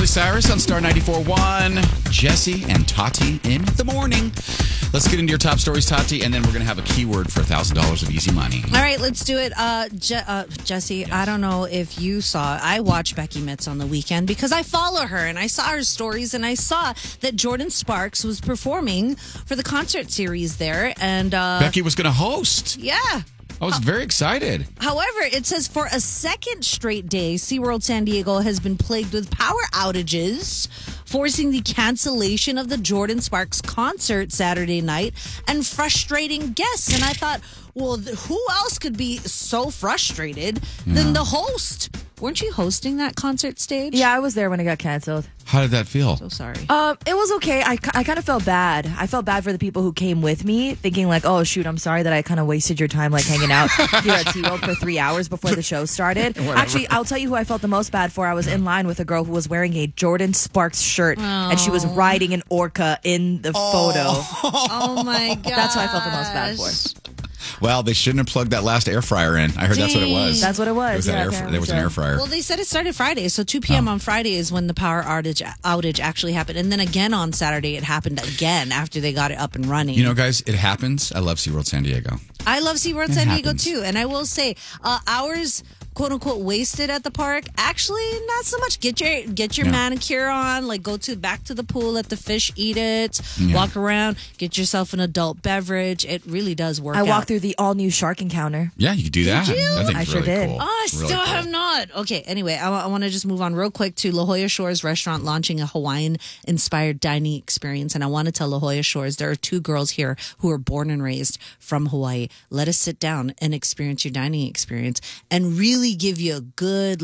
Miley Cyrus on Star 94.1. Jesse and Tati in the morning. Let's get into your top stories, Tati, and then we're going to have a keyword for $1,000 of easy money. All right, let's do it. Jesse, yes. I don't know if you saw, I watched Becky Mitz on the weekend because I follow her and I saw her stories and I saw that Jordan Sparks was performing for the concert series there. And Becky was going to host. Yeah. I was very excited. However, it says for a second straight day, SeaWorld San Diego has been plagued with power outages, forcing the cancellation of the Jordan Sparks concert Saturday night and frustrating guests. And I thought, well, who else could be so frustrated than the host? Weren't you hosting that concert stage? Yeah, I was there when it got canceled. How did that feel? So sorry. It was okay. I kind of felt bad. I felt bad for the people who came with me, thinking like, oh, shoot, I'm sorry that I kind of wasted your time like hanging out here at SeaWorld for 3 hours before the show started. Actually, I'll tell you who I felt the most bad for. I was in line with a girl who was wearing a Jordan Sparks shirt, and she was riding an orca in the photo. Oh, my God. That's who I felt the most bad for. Well, they shouldn't have plugged that last air fryer in. I heard that's what it was. That's what it was. There was an air fryer. Well, they said it started Friday, so 2 p.m. on Friday is when the power outage actually happened. And then again on Saturday, it happened again after they got it up and running. You know, guys, it happens. I love SeaWorld San Diego. I love SeaWorld San Diego, too. And I will say, hours, quote-unquote, wasted at the park, actually, not so much. Get your manicure on, like go back to the pool, let the fish eat it, walk around, get yourself an adult beverage. It really does work I out. walked through the all-new shark encounter. Yeah, you could do that. Did you? I think I it's sure really did. cool. Oh, I Really still cool. have not. Okay, anyway, I want to just move on real quick to La Jolla Shores restaurant launching a Hawaiian-inspired dining experience. And I want to tell La Jolla Shores, there are 2 girls here who are born and raised from Hawaii. Let us sit down and experience your dining experience and really give you a good